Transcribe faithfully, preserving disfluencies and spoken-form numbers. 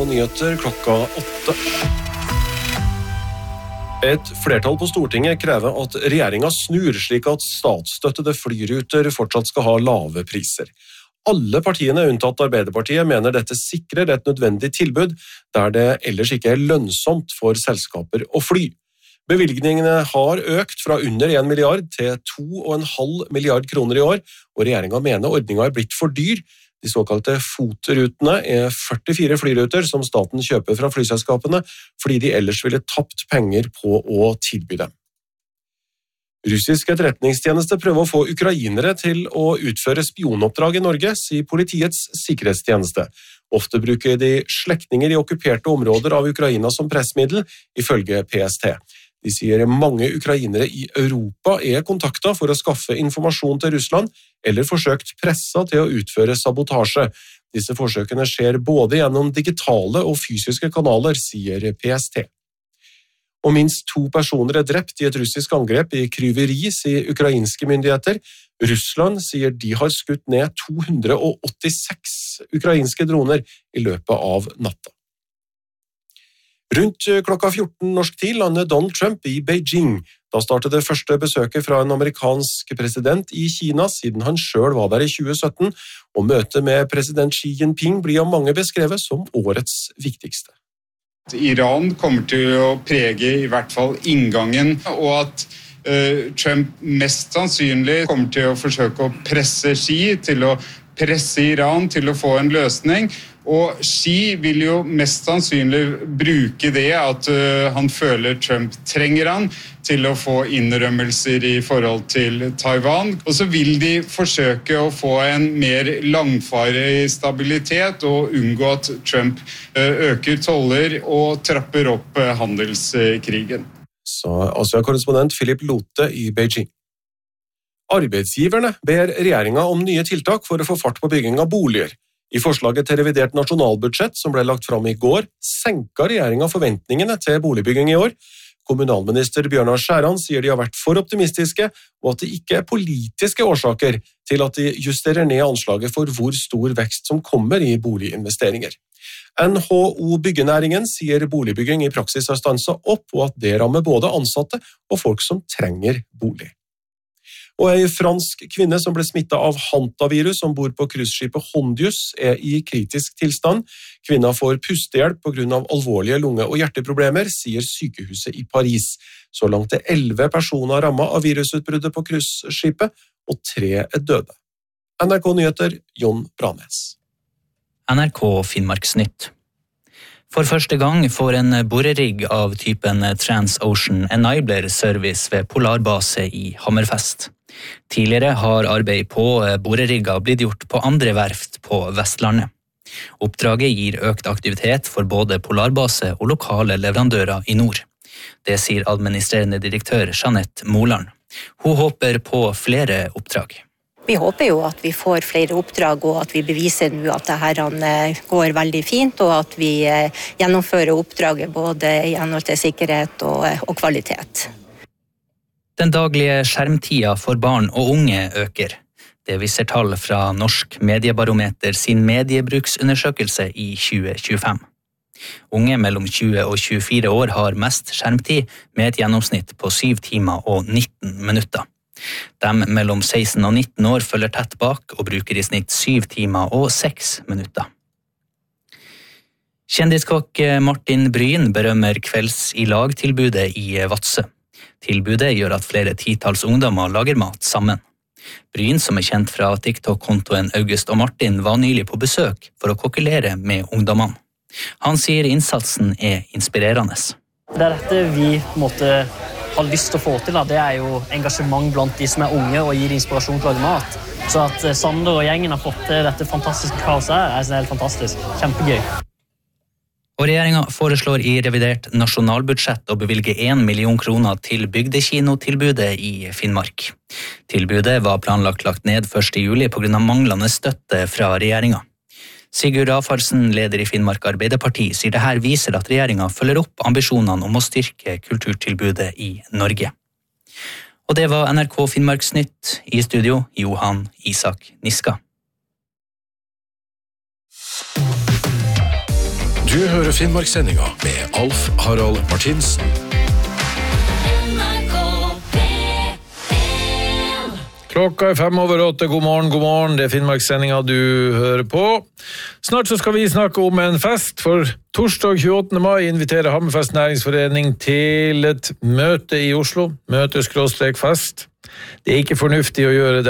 Nyheter klokka åtte. Et flertall på Stortinget krever at regjeringen snur slik at statsstøttede flyruter fortsatt skal ha lave priser. Alle partiene unntatt Arbeiderpartiet mener dette sikrer et nødvendig tilbud der det ellers ikke er lønnsomt for selskaper å fly. Bevilgningene har økt fra under en milliard til to og en halv milliard kroner i år, og regjeringen mener ordningen er blitt for dyr. De såkalte FOT-rutene er førtifire flyruter som staten kjøper fra flyselskapene, fordi de ellers ville tapt penger på å tilby dem. Russisk etterretningstjeneste prøver å få ukrainere til å utføre spionoppdrag i Norge, sier Politiets sikkerhetstjeneste. Ofte bruker de slektninger i okkuperte områder av Ukraina som pressmiddel, ifølge P S T. De sier mange ukrainere i Europa er kontaktet for å skaffe informasjon til Russland, eller forsøkt presset til å utføre sabotasje. Disse forsøkene skjer både gjennom digitale og fysiske kanaler, sier P S T. Og minst to personer er drept i et russisk angrep i Kryveri, sier ukrainske myndigheter. Russland sier de har skutt ned to hundre åttiseks ukrainske droner i løpet av natta. Rundt klokka fjorten norsk tid landet Donald Trump i Beijing. Da startet det første besøket fra en amerikansk president i Kina, siden han selv var der i tjue sytten, og møtet med president Xi Jinping blir av mange beskrevet som årets viktigste. Iran kommer til å prege i hvert fall inngangen, og at uh, Trump mest sannsynlig kommer til å forsøke å presse Xi til å presse Iran til å få en løsning. Og Xi vil jo mest sannsynlig bruke det at uh, han føler Trump trenger han til å få innrømmelser i forhold til Taiwan. Og så vil de forsøke å få en mer langvarig stabilitet og unngå at Trump uh, øker toller og trapper opp uh, handelskrigen. Så Asia-korrespondent Philip Lote i Beijing. Arbeidsgiverne ber regjeringen om nye tiltak for å få fart på bygging av boliger. I forslaget til revidert nasjonalbudsjett som ble lagt fram i går, senket regjeringen forventningene til boligbygging i år. Kommunalminister Bjørnar Skjæran sier de har vært for optimistiske, og at det ikke er politiske årsaker til at de justerer ned anslaget for hvor stor vekst som kommer i boliginvesteringer. N H O Byggenæringen sier boligbygging i praksis har stanset opp, og at det rammer både ansatte og folk som trenger bolig. Og en fransk kvinne som ble smittet av hantavirus som bor på cruiseskipet Hondius er i kritisk tilstand. Kvinnen får pustehjelp på grunn av alvorlige lunge- og hjerteproblemer, sier sykehuset i Paris. Så langt er elleve personer rammet av virusutbruddet på cruiseskipet, og tre er døde. N R K Nyheter, Jon Branes. N R K Finnmarksnytt. For første gang får en borerigg av typen Transocean Enabler service ved Polarbase i Hammerfest. Tidligere har arbeid på borerigger blitt gjort på andre verft på Vestlandet. Oppdraget gir økt aktivitet for både Polarbase og lokale leverandører i nord. Det sier administrerende direktør Jeanette Moland. Hun håper på flere oppdrag. Vi håper jo at vi får flere oppdrag, og at vi beviser nå at dette går veldig fint, og at vi gjennomfører oppdraget både i henhold til sikkerhet og, og kvalitet. Den daglige skjermtida for barn og unge øker. Det viser tall fra Norsk Mediebarometer sin mediebruksundersøkelse i tjue tjuefem. Unge mellom tjue og tjuefire år har mest skjermtid, med et gjennomsnitt på syv timer og nitten minutter. De mellom seksten og nitten år følger tett bak og bruker i snitt syv timer og seks minutter. Kjendiskokk Martin Bryn berømmer kvelds i lag-tilbudet i Vadsø. Tilbudet gjør at flere titalls ungdommer lager mat sammen. Bryn, som er kjent fra TikTok-kontoen August og Martin, var nylig på besøk for å kokkelere med ungdommene. Han sier innsatsen er inspirerende. Det er dette vi måtte har lyst til å få til. Det er jo engasjement blant de som er unge og gir inspirasjon til å lage mat. Så at Sander og gjengen har fått til dette fantastiske kaoset her, er helt fantastisk. Kjempegøy. Og regjeringen foreslår i revidert nasjonalbudsjett å bevilge en million kroner til bygdekinotilbudet i Finnmark. Tilbudet var planlagt lagt ned første juli på grunn av manglende støtte fra regjeringen. Sigurd Rafarsen, leder i Finnmark Arbeiderparti, sier det her viser at regjeringen følger opp ambisjonene om å styrke kulturtilbudet i Norge. Og det var N R K Finnmarksnytt. I studio, Johan Isak Niska. Du hører Finnmarkssendinga med Alf Harald Martinsen. Klokka er fem over åtte, god morgen, god morgen, det er Finnmarkssendinga du hører på. Snart så skal vi snakke om en fest, for torsdag tjueåttende mai inviterer Hammerfest Næringsforening til et møte i Oslo, møte skråstrek fest. Det er ikke fornuftig å gjøre det